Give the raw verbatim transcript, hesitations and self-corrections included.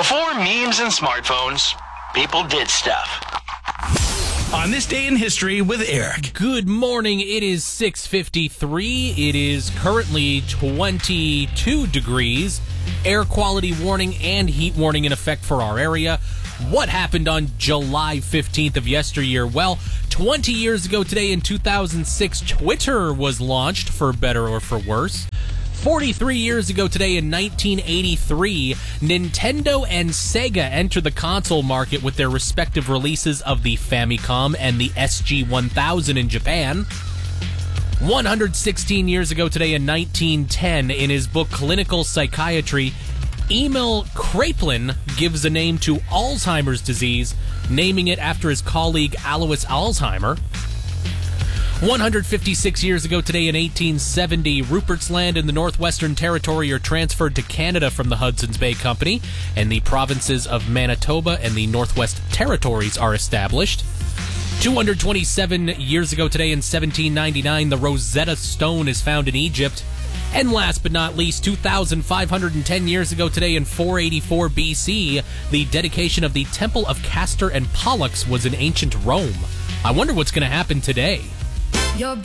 Before memes and smartphones, people did stuff. On this day in history with Eric. Good morning. It is six fifty-three. It is currently twenty-two degrees. Air quality warning and heat warning in effect for our area. What happened on July fifteenth of yesteryear? Well, twenty years ago today in two thousand six, Twitter was launched, for better or for worse. forty-three years ago today in nineteen eighty-three, Nintendo and Sega entered the console market with their respective releases of the Famicom and the S G one thousand in Japan. one hundred sixteen years ago today in nineteen ten, in his book Clinical Psychiatry, Emil Kraepelin gives a name to Alzheimer's disease, naming it after his colleague Alois Alzheimer. one hundred fifty-six years ago today in eighteen seventy, Rupert's Land and the Northwestern Territory are transferred to Canada from the Hudson's Bay Company, and the provinces of Manitoba and the Northwest Territories are established. two hundred twenty-seven years ago today in seventeen ninety-nine, the Rosetta Stone is found in Egypt. And last but not least, two thousand five hundred ten years ago today in four eighty-four B C, the dedication of the Temple of Castor and Pollux was in ancient Rome. I wonder what's going to happen today. Your